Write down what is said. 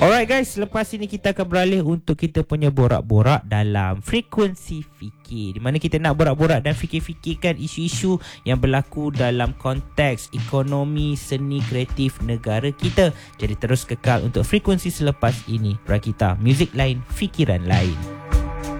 Alright guys, lepas ini kita akan beralih untuk kita punya borak-borak dalam frekuensi fikir, di mana kita nak borak-borak dan fikir-fikirkan isu-isu yang berlaku dalam konteks ekonomi, seni, kreatif negara kita. Jadi terus kekal untuk frekuensi selepas ini. Rakita, muzik lain, fikiran lain.